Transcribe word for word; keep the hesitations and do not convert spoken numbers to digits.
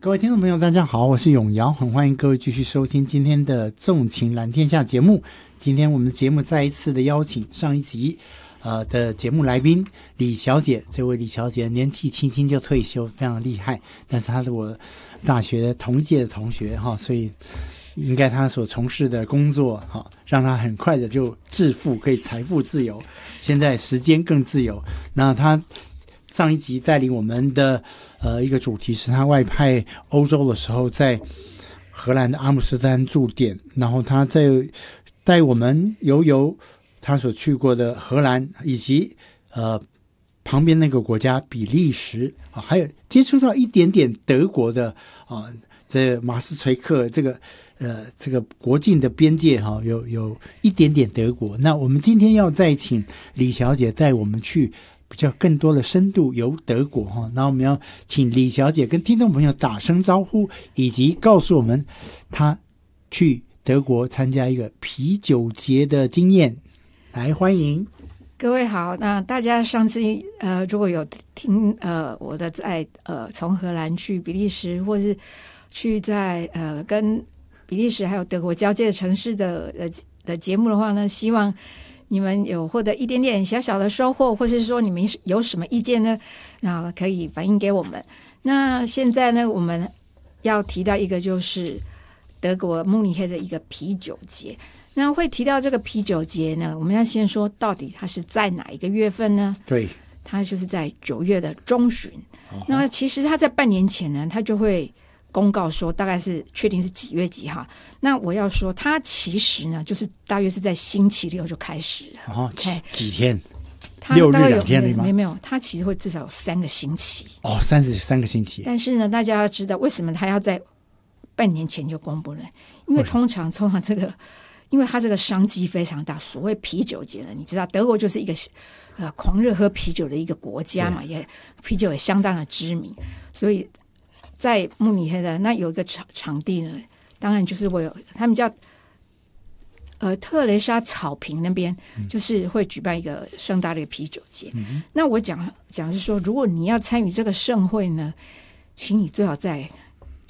各位听众朋友大家好，我是永尧，很欢迎各位继续收听今天的纵情蓝天下节目。今天我们的节目再一次的邀请上一集呃的节目来宾李小姐，这位李小姐年纪轻轻就退休，非常厉害，但是她是我大学同届的同学哈，所以应该她所从事的工作哈，让她很快的就致富，可以财富自由，现在时间更自由。那她上一集带领我们的呃一个主题是她外派欧洲的时候，在荷兰的阿姆斯特丹驻点，然后她在带我们游游她所去过的荷兰，以及呃旁边那个国家比利时啊，还有接触到一点点德国的啊，这马斯垂克这个呃这个国境的边界哈、啊，有有一点点德国。那我们今天要再请李小姐带我们去比较更多的深度游德国哈，那我们要请李小姐跟听众朋友打声招呼，以及告诉我们她去德国参加一个啤酒节的经验。来，欢迎各位好。那大家上次呃如果有听呃我的在呃从荷兰去比利时，或是去在呃跟比利时还有德国交界的城市的的的节目的话呢，希望你们有获得一点点小小的收获，或是说你们有什么意见呢，那可以反映给我们。那现在呢，我们要提到一个就是德国慕尼黑的一个啤酒节。那会提到这个啤酒节呢，我们要先说到底它是在哪一个月份呢？ 对， 它就是在九月的中旬。哦、那其实它在半年前呢，它就会公告说大概是确定是几月几号。那我要说它其实呢就是大约是在星期六就开始了。 哦，几几天？ 它六日两天吗？ 没有没有，它其实会至少有三个星期。 哦，三十三个星期。 但是呢，大家要知道为什么它要在半年前就公布呢？因为通常通常这个，因为它这个商机非常大。所谓啤酒节呢，你知道德国就是一个呃狂热喝啤酒的一个国家嘛，也啤酒也相当的知名，所以在慕尼黑的那有一个场场地呢，当然就是我有他们叫呃特蕾莎草坪那边，就是会举办一个盛大的一个啤酒节。嗯、那我讲讲是说，如果你要参与这个盛会呢，请你最好在